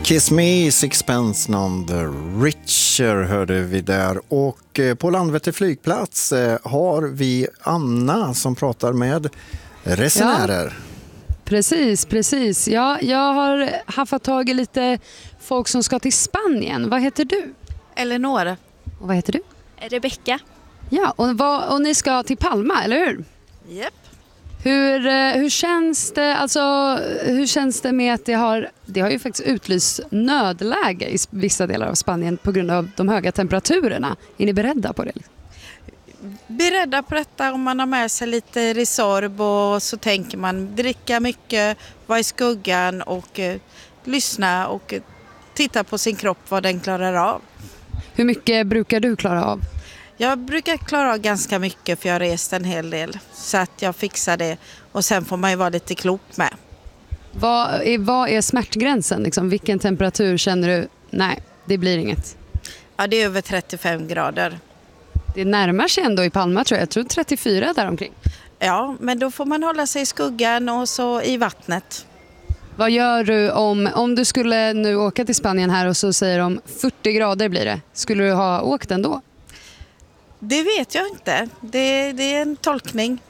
Kiss Me, Sixpence None the Richer hörde vi där. Och på Landvetter flygplats har vi Anna som pratar med resenärer. Ja, precis. Ja, jag har haft tag i lite folk som ska till Spanien. Vad heter du? Eleonora. Och vad heter du? Rebecka. Ja, och ni ska till Palma, eller hur? Japp. Hur känns det med att det har ju faktiskt utlyst nödläge i vissa delar av Spanien på grund av de höga temperaturerna. Är ni beredda på det? Beredda på detta om man har med sig lite Resorb och så tänker man dricka mycket, vara i skuggan och lyssna och titta på sin kropp vad den klarar av. Hur mycket brukar du klara av? Jag brukar klara av ganska mycket för jag har rest en hel del så att jag fixar det och sen får man ju vara lite klok med. Vad är smärtgränsen? Liksom, vilken temperatur känner du? Nej, det blir inget. Ja, det är över 35 grader. Det närmar sig ändå i Palma tror jag. Jag tror 34 däromkring. Ja, men då får man hålla sig i skuggan och så i vattnet. Vad gör du om du skulle nu åka till Spanien här och så säger de 40 grader blir det? Skulle du ha åkt ändå? Det vet jag inte. Det är en tolkning.